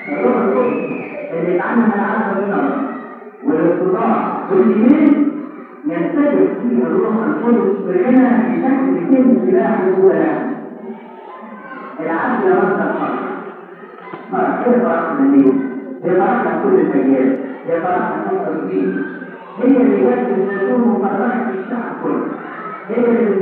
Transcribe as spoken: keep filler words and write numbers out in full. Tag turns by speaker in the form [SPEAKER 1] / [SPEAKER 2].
[SPEAKER 1] الروح القدس اللي يتعلم العبد بالنظر والاتضاع والايمان ينتبه فيه الروح القدس برنا بشكل كتير سلاح هو العبد يرد الحق. فرح ايه فرح النبي؟ هي فرحنا كل الاجيال، هي فرحنا كل الدين، هي اللي جت النجوم وفرحت الشعب كله، هي اللي